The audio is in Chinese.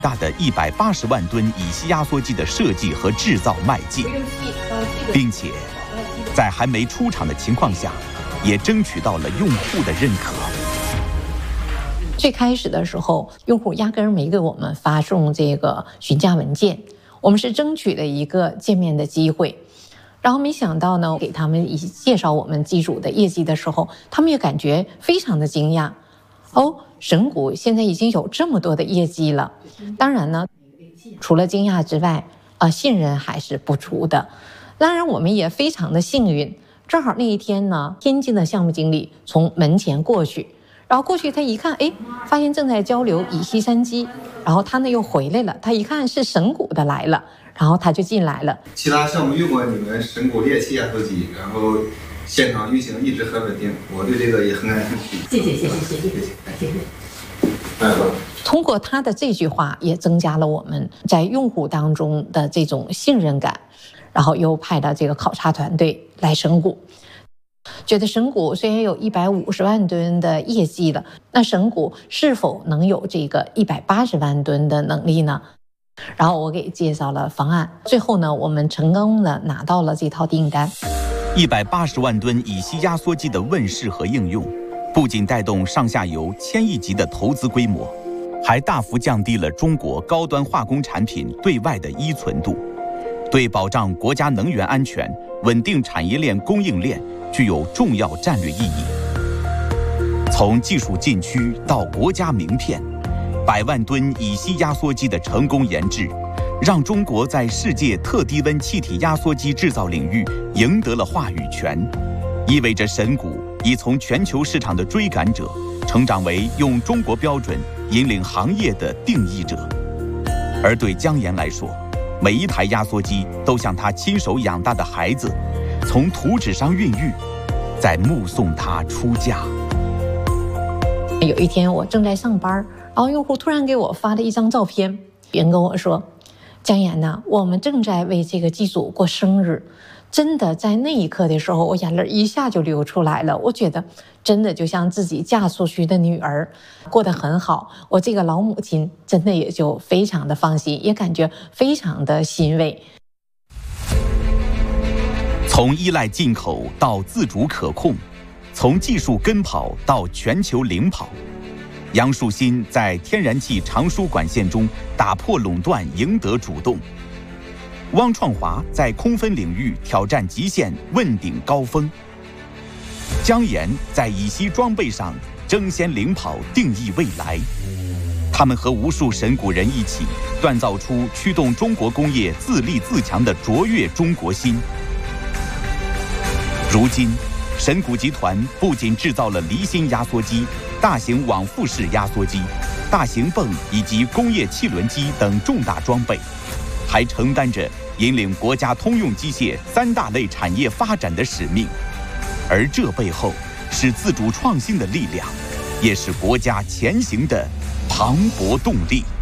大的180万吨乙烯压缩机的设计和制造迈进，并且在还没出厂的情况下，也争取到了用户的认可。 最开始的时候，用户压根儿没给我们发送这个询价文件，我们是争取了一个见面的机会。然后没想到呢，给他们介绍我们机组的业绩的时候，他们也感觉非常的惊讶。哦，神谷现在已经有这么多的业绩了。当然呢，除了惊讶之外，信任还是不足的。当然，我们也非常的幸运，正好那一天呢，天津的项目经理从门前过去，然后过去他一看，哎，发现正在交流乙烯3基，然后他呢又回来了，他一看是神谷的来了，然后他就进来了。 其他项目用过你们神谷裂气压缩机，然后现场运行一直很稳定，我对这个也很感兴趣。 谢谢。通过他的这句话，也增加了我们在用户当中的这种信任感，然后又派了这个考察团队来神谷。觉得神谷虽然有150万吨的业绩了，那神谷是否能有这个180万吨的能力呢？然后我给介绍了方案，最后呢，我们成功的拿到了这套订单。 180万吨乙烯压缩机的问世和应用，不仅带动上下游1000亿级的投资规模，还大幅降低了中国高端化工产品对外的依存度，对保障国家能源安全、稳定产业链供应链具有重要战略意义。从技术禁区到国家名片，100万吨乙烯压缩机的成功研制，让中国在世界特低温气体压缩机制造领域赢得了话语权，意味着神谷已从全球市场的追赶者，成长为用中国标准引领行业的定义者。而对姜岩来说，每一台压缩机都像他亲手养大的孩子，从图纸上孕育，在目送他出嫁。 有一天我正在上班，然后用户突然给我发了一张照片，别人跟我说，姜岩呐，我们正在为这个机组过生日。真的在那一刻的时候，我眼泪一下就流出来了。我觉得真的就像自己嫁出去的女儿过得很好，我这个老母亲真的也就非常的放心，也感觉非常的欣慰。 从依赖进口到自主可控，从技术跟跑到全球领跑，杨树新在天然气长输管线中打破垄断，赢得主动。汪创华在空分领域挑战极限，问鼎高峰。姜岩在乙烯装备上争先领跑，定义未来。他们和无数神谷人一起锻造出驱动中国工业自立自强的卓越中国心。如今，神谷集团不仅制造了离心压缩机、大型往复式压缩机、大型泵以及工业汽轮机等重大装备，还承担着引领国家通用机械3大类产业发展的使命。而这背后是自主创新的力量，也是国家前行的磅礴动力。